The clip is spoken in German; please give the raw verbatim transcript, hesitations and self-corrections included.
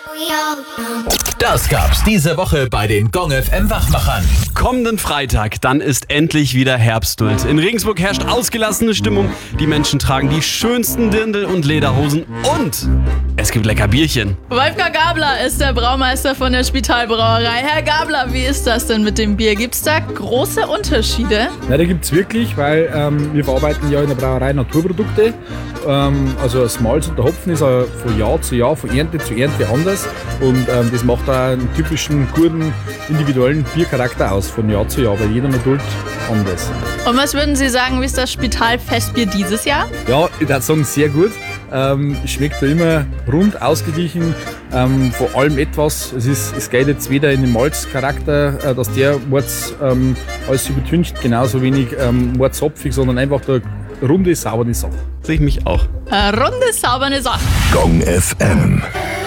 Das gab's diese Woche bei den Gong F M Wachmachern. Kommenden Freitag, dann ist endlich wieder Herbstduld. In Regensburg herrscht ausgelassene Stimmung. Die Menschen tragen die schönsten Dirndl und Lederhosen und es gibt lecker Bierchen. Wolfgang Gabler ist der Braumeister von der Spitalbrauerei. Herr Gabler, wie ist das denn mit dem Bier? Gibt es da große Unterschiede? Ja, da gibt es wirklich, weil ähm, wir verarbeiten ja in der Brauerei Naturprodukte. Ähm, also das Malz und der Hopfen ist auch von Jahr zu Jahr, von Ernte zu Ernte anders. Und ähm, das macht auch einen typischen, guten, individuellen Biercharakter aus, von Jahr zu Jahr, weil jeder Nadult anders. Und was würden Sie sagen, wie ist das Spitalfestbier dieses Jahr? Ja, ich würde sagen, sehr gut. Ähm, schmeckt da immer rund, ausgeglichen, ähm, vor allem etwas. Es, ist, es geht jetzt weder in den Malzcharakter, äh, dass der Mords ähm, alles übertüncht, genauso wenig ähm, mordshopfig, sondern einfach der runde, saubere Sache. Sehe ich mich auch. Eine runde, saubere Sache. Gong F M.